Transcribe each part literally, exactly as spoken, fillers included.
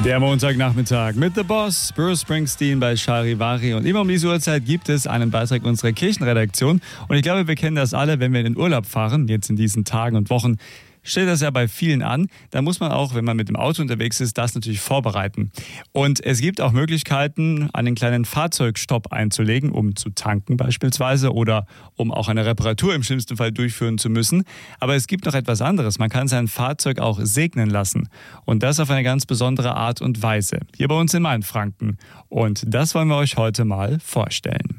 Der Montagnachmittag mit The Boss, Bruce Springsteen bei Charivari. Und immer um diese Uhrzeit gibt es einen Beitrag unserer Kirchenredaktion. Und ich glaube, wir kennen das alle, wenn wir in den Urlaub fahren, jetzt in diesen Tagen und Wochen. Steht das ja bei vielen an. Da muss man auch, wenn man mit dem Auto unterwegs ist, das natürlich vorbereiten. Und es gibt auch Möglichkeiten, einen kleinen Fahrzeugstopp einzulegen, um zu tanken beispielsweise oder um auch eine Reparatur im schlimmsten Fall durchführen zu müssen. Aber es gibt noch etwas anderes. Man kann sein Fahrzeug auch segnen lassen. Und das auf eine ganz besondere Art und Weise. Hier bei uns in Mainfranken. Und das wollen wir euch heute mal vorstellen.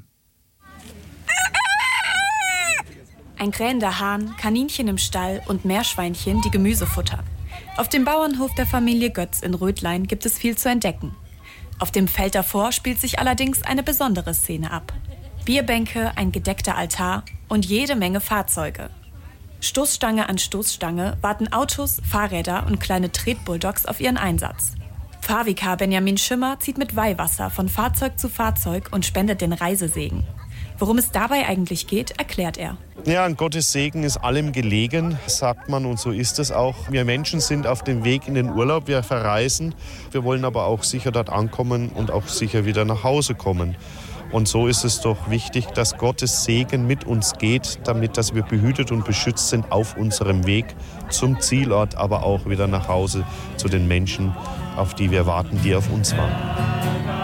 Ein krähender Hahn, Kaninchen im Stall und Meerschweinchen, die Gemüse futtern. Auf dem Bauernhof der Familie Götz in Rödlein gibt es viel zu entdecken. Auf dem Feld davor spielt sich allerdings eine besondere Szene ab. Bierbänke, ein gedeckter Altar und jede Menge Fahrzeuge. Stoßstange an Stoßstange warten Autos, Fahrräder und kleine Tretbulldogs auf ihren Einsatz. Fahrvikar Benjamin Schimmer zieht mit Weihwasser von Fahrzeug zu Fahrzeug und spendet den Reisesegen. Worum es dabei eigentlich geht, erklärt er. Ja, an Gottes Segen ist allem gelegen, sagt man, und so ist es auch. Wir Menschen sind auf dem Weg in den Urlaub, wir verreisen. Wir wollen aber auch sicher dort ankommen und auch sicher wieder nach Hause kommen. Und so ist es doch wichtig, dass Gottes Segen mit uns geht, damit dass wir behütet und beschützt sind auf unserem Weg zum Zielort, aber auch wieder nach Hause zu den Menschen, auf die wir warten, die auf uns warten.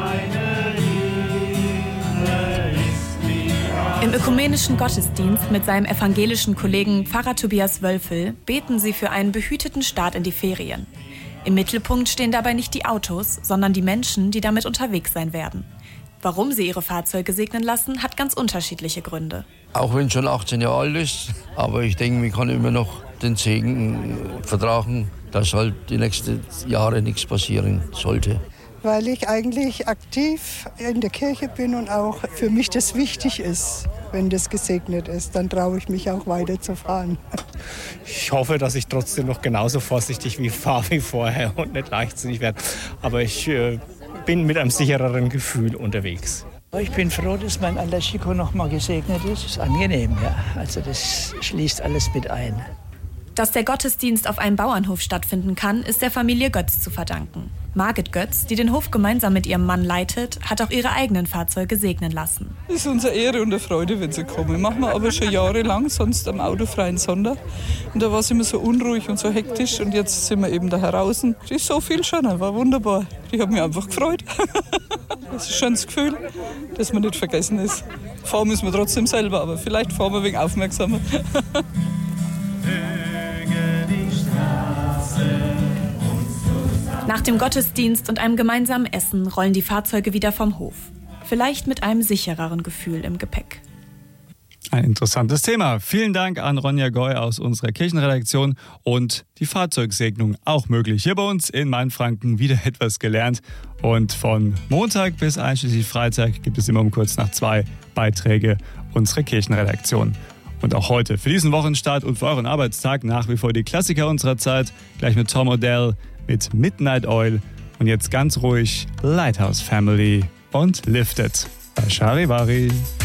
Im ökumenischen Gottesdienst mit seinem evangelischen Kollegen Pfarrer Tobias Wölfel beten sie für einen behüteten Start in die Ferien. Im Mittelpunkt stehen dabei nicht die Autos, sondern die Menschen, die damit unterwegs sein werden. Warum sie ihre Fahrzeuge segnen lassen, hat ganz unterschiedliche Gründe. Auch wenn es schon achtzehn Jahre alt ist, aber ich denke, man kann immer noch den Segen vertragen, dass halt die nächsten Jahre nichts passieren sollte. Weil ich eigentlich aktiv in der Kirche bin und auch für mich das wichtig ist. Wenn das gesegnet ist, dann traue ich mich auch weiterzufahren. Ich hoffe, dass ich trotzdem noch genauso vorsichtig wie fahre wie vorher und nicht leichtsinnig werde. Aber ich äh, bin mit einem sichereren Gefühl unterwegs. Ich bin froh, dass mein Alashiko noch mal gesegnet ist. Das ist angenehm, ja. Also das schließt alles mit ein. Dass der Gottesdienst auf einem Bauernhof stattfinden kann, ist der Familie Götz zu verdanken. Margit Götz, die den Hof gemeinsam mit ihrem Mann leitet, hat auch ihre eigenen Fahrzeuge segnen lassen. Es ist unsere Ehre und eine Freude, wenn sie kommen. Machen wir aber schon jahrelang, sonst am autofreien Sonntag. Und da war es immer so unruhig und so hektisch und jetzt sind wir eben da draußen. Das ist so viel schon, war wunderbar. Ich habe mich einfach gefreut. Das ist ein schönes Gefühl, dass man nicht vergessen ist. Fahren müssen wir trotzdem selber, aber vielleicht fahren wir ein wenig aufmerksamer. Nach dem Gottesdienst und einem gemeinsamen Essen rollen die Fahrzeuge wieder vom Hof. Vielleicht mit einem sichereren Gefühl im Gepäck. Ein interessantes Thema. Vielen Dank an Ronja Goy aus unserer Kirchenredaktion. Und die Fahrzeugsegnung auch möglich. Hier bei uns in Mainfranken wieder etwas gelernt. Und von Montag bis einschließlich Freitag gibt es immer um kurz nach zwei Beiträge unserer Kirchenredaktion. Und auch heute für diesen Wochenstart und für euren Arbeitstag nach wie vor die Klassiker unserer Zeit. Gleich mit Tom Odell, mit Midnight Oil und jetzt ganz ruhig Lighthouse Family und Lifted bei Charivari.